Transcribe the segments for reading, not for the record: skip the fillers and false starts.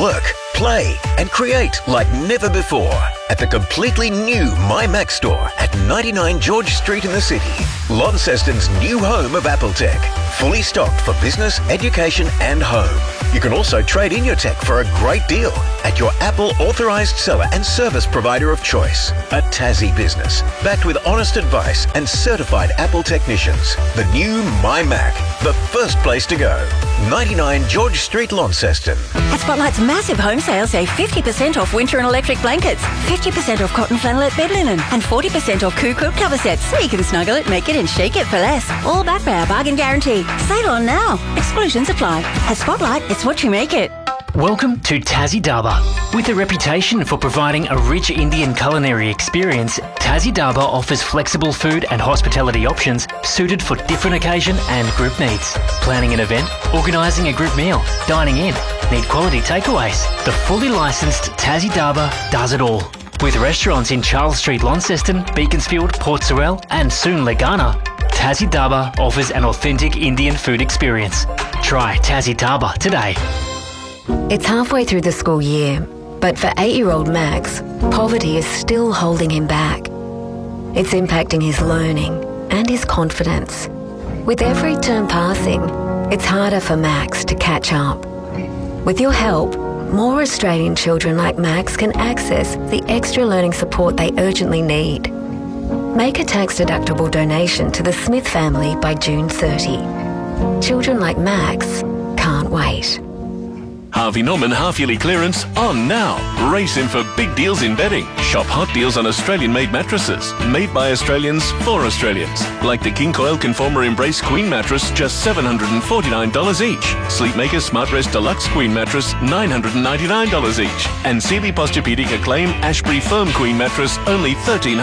work, play and create like never before at the completely new MyMac store at 99 George Street in the city. Launceston's new home of Apple tech. Fully stocked for business, education and home. You can also trade in your tech for a great deal at your Apple authorised seller and service provider of choice. A Tassie business, backed with honest advice and certified Apple technicians. The new MyMac, the first place to go. 99 George Street, Launceston. At Spotlight's massive home sale, save 50% off winter and electric blankets, 50% off cotton flannelette bed linen, and 40% off Coup quilt cover sets. So you can snuggle it, make it and shake it for less. All backed by our bargain guarantee. Sale on now. Exclusions apply. At Spotlight, it's what you make it. Welcome to Tassie Darbar. With a reputation for providing a rich Indian culinary experience, Tassie Darbar offers flexible food and hospitality options suited for different occasion and group needs. Planning an event, organising a group meal, dining in, need quality takeaways. The fully licensed Tassie Darbar does it all. With restaurants in Charles Street, Launceston, Beaconsfield, Port Sorell and soon Legana, Tassie Darbar offers an authentic Indian food experience. Try Tassie Darbar today. It's halfway through the school year, but for 8-year-old Max, poverty is still holding him back. It's impacting his learning and his confidence. With every term passing, it's harder for Max to catch up. With your help, more Australian children like Max can access the extra learning support they urgently need. Make a tax-deductible donation to the Smith family by June 30. Children like Max can't wait. Harvey Norman half-yearly clearance on now. Race in for big deals in bedding. Shop hot deals on Australian-made mattresses. Made by Australians for Australians. Like the King Coil Conformer Embrace Queen mattress, just $749 each. Sleepmaker Smartrest Deluxe Queen mattress, $999 each. And Sealy Posturepedic Acclaim Ashbury Firm Queen mattress, only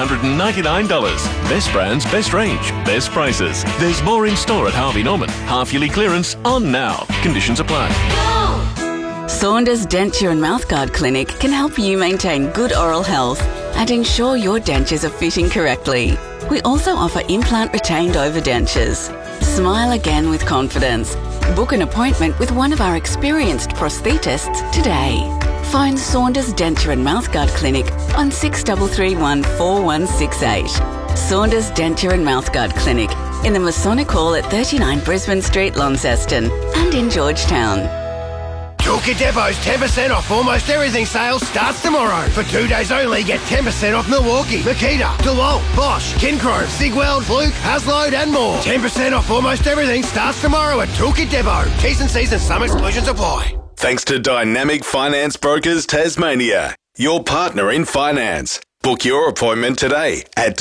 $1,399. Best brands, best range, best prices. There's more in store at Harvey Norman. Half-yearly clearance on now. Conditions apply. Saunders Denture and Mouthguard Clinic can help you maintain good oral health and ensure your dentures are fitting correctly. We also offer implant retained overdentures. Smile again with confidence. Book an appointment with one of our experienced prosthetists today. Phone Saunders Denture and Mouthguard Clinic on 6331 4168. Saunders Denture and Mouthguard Clinic in the Masonic Hall at 39 Brisbane Street, Launceston, and in Georgetown. Toolkit Depot's 10% off almost everything sale starts tomorrow. For 2 days only, get 10% off Milwaukee, Makita, DeWalt, Bosch, Kincro, Sigweld, Fluke, Hasload and more. 10% off almost everything starts tomorrow at Toolkit Depot. T's and C's and some exclusions apply. Thanks to Dynamic Finance Brokers Tasmania, your partner in finance. Book your appointment today at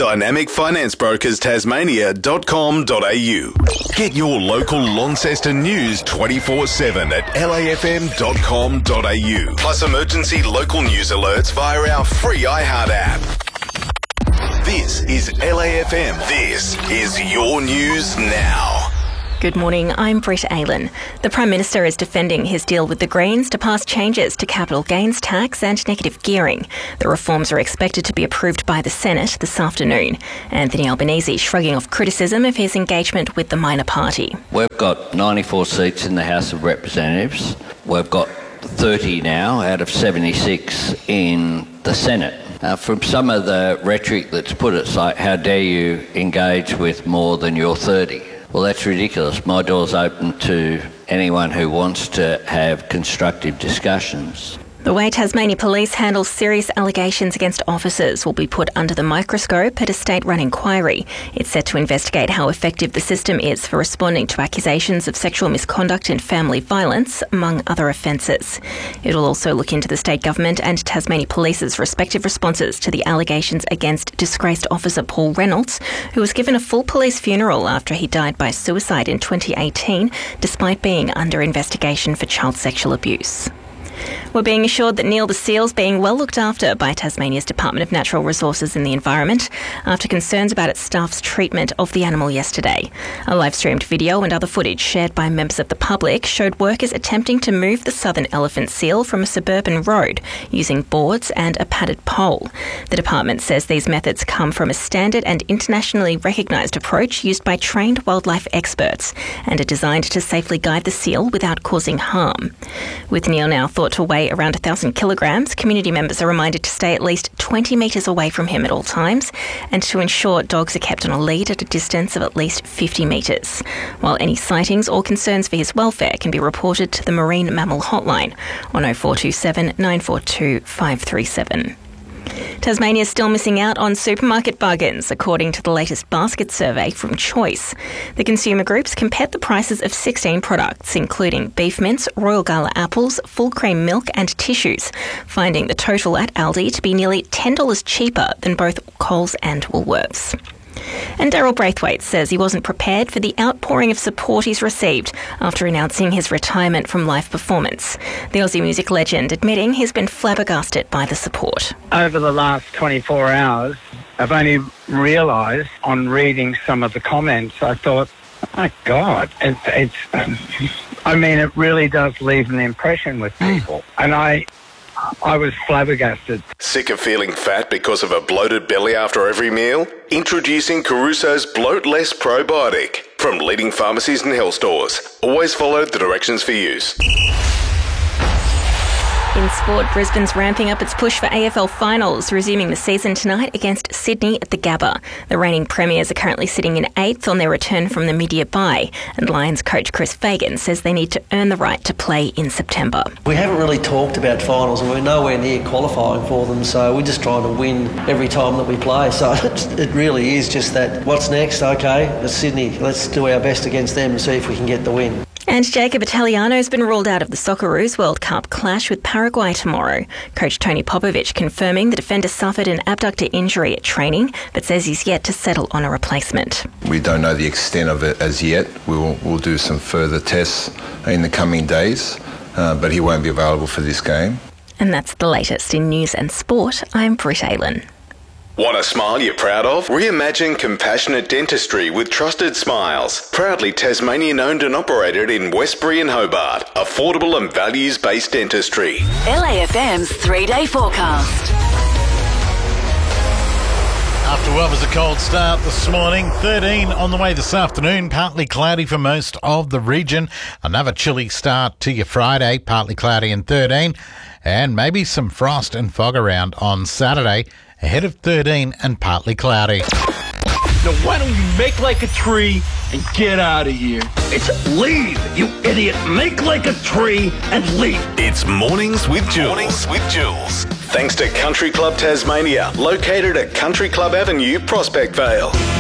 dynamicfinanceBrokersTasmania.com.au. Get your local Launceston news 24/7 at lafm.com.au. Plus emergency local news alerts via our free iHeart app. This is LAFM. This is your news now. Good morning, I'm Britt Aylan. The Prime Minister is defending his deal with the Greens to pass changes to capital gains tax and negative gearing. The reforms are expected to be approved by the Senate this afternoon. Anthony Albanese shrugging off criticism of his engagement with the minor party. We've got 94 seats in the House of Representatives. We've got 30 now out of 76 in the Senate. From some of the rhetoric that's put, it's like, how dare you engage with more than your 30? Well, that's ridiculous. My door's open to anyone who wants to have constructive discussions. The way Tasmania Police handles serious allegations against officers will be put under the microscope at a state-run inquiry. It's set to investigate how effective the system is for responding to accusations of sexual misconduct and family violence, among other offences. It will also look into the state government and Tasmania Police's respective responses to the allegations against disgraced officer Paul Reynolds, who was given a full police funeral after he died by suicide in 2018, despite being under investigation for child sexual abuse. We're being assured that Neil the seal's being well looked after by Tasmania's Department of Natural Resources and the Environment after concerns about its staff's treatment of the animal yesterday. A live-streamed video and other footage shared by members of the public showed workers attempting to move the southern elephant seal from a suburban road using boards and a padded pole. The department says these methods come from a standard and internationally recognised approach used by trained wildlife experts and are designed to safely guide the seal without causing harm. With Neil now thought thought to weigh around 1,000 kilograms, community members are reminded to stay at least 20 metres away from him at all times and to ensure dogs are kept on a lead at a distance of at least 50 metres. While any sightings or concerns for his welfare can be reported to the Marine Mammal Hotline on 0427 942 537. Tasmania is still missing out on supermarket bargains, according to the latest basket survey from Choice. The consumer groups compared the prices of 16 products, including beef mince, Royal Gala apples, full cream milk and tissues, finding the total at Aldi to be nearly $10 cheaper than both Coles and Woolworths. And Daryl Braithwaite says he wasn't prepared for the outpouring of support he's received after announcing his retirement from live performance. The Aussie music legend admitting he's been flabbergasted by the support. Over the last 24 hours, I've only realised on reading some of the comments, I thought, oh my God, it really does leave an impression with people. And I was flabbergasted. Sick of feeling fat because of a bloated belly after every meal? Introducing Caruso's Bloat Less Probiotic from leading pharmacies and health stores. Always follow the directions for use. In sport, Brisbane's ramping up its push for AFL finals, resuming the season tonight against Sydney at the Gabba. The reigning premiers are currently sitting in 8th on their return from the mid-year bye, and Lions coach Chris Fagan says they need to earn the right to play in September. We haven't really talked about finals and we're nowhere near qualifying for them, so we're just trying to win every time that we play. So it really is just that, what's next? Okay, it's Sydney. Let's do our best against them and see if we can get the win. And Jacob Italiano has been ruled out of the Socceroos World Cup clash with Paraguay tomorrow. Coach Tony Popovic confirming the defender suffered an abductor injury at training, but says he's yet to settle on a replacement. We don't know the extent of it as yet. We'll do some further tests in the coming days, but he won't be available for this game. And that's the latest in news and sport. I'm Britt Aylen. Want a smile you're proud of? Reimagine compassionate dentistry with Trusted Smiles. Proudly Tasmanian owned and operated in Westbury and Hobart. Affordable and values-based dentistry. LAFM's 3-day forecast. After what was a cold start this morning, 13 on the way this afternoon, partly cloudy for most of the region. Another chilly start to your Friday, partly cloudy and 13, and maybe some frost and fog around on Saturday, ahead of 13 and partly cloudy. Now why don't you make like a tree and get out of here? It's leave, you idiot. Make like a tree and leave. It's Mornings with Jules. Thanks to Country Club Tasmania, located at Country Club Avenue, Prospect Vale.